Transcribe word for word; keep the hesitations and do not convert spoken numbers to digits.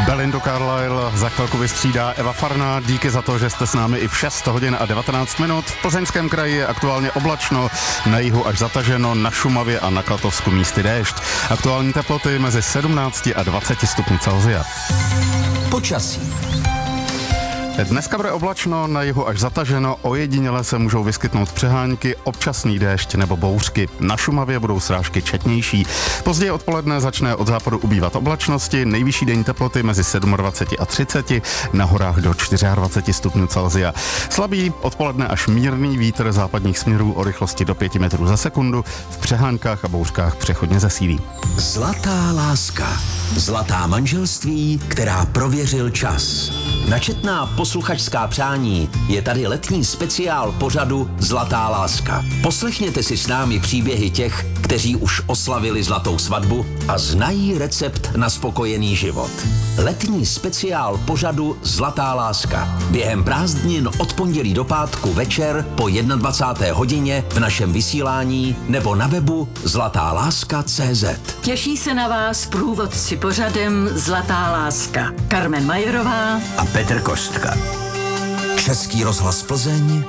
Belindu Carlisle za chvilku vystřídá Eva Farná. Díky za to, že jste s námi i v šest hodin a devatenáct minut. V Plzeňském kraji je aktuálně oblačno, na jihu až zataženo, na Šumavě a na Klatovsku místy déšť. Aktuální teploty mezi sedmnáct a dvacet stupňů Celsia. Počasí. Dneska bude oblačno, na jihu až zataženo, ojediněle se můžou vyskytnout přehánky, občasný déšť nebo bouřky. Na Šumavě budou srážky četnější. Později odpoledne začne od západu ubývat oblačnosti, nejvyšší denní teploty mezi dvacet sedm a třicet, na horách do dvacet čtyři stupňů Celsia. Slabý odpoledne až mírný vítr západních směrů o rychlosti do pět metrů za sekundu, v přehánkách a bouřkách přechodně zesílí. Zlatá láska. Zlatá manželství, která prověřil čas. Načetná posluchačská přání je tady letní speciál pořadu Zlatá láska. Poslechněte si s námi příběhy těch, kteří už oslavili zlatou svatbu a znají recept na spokojený život. Letní speciál pořadu Zlatá láska. Během prázdnin od pondělí do pátku večer po dvacáté jedné hodině v našem vysílání nebo na webu zlatá láska tečka cé zet. Těší se na vás průvodci pořadem Zlatá láska. Carmen Majerová a Petr Kostka. Český rozhlas Plzeň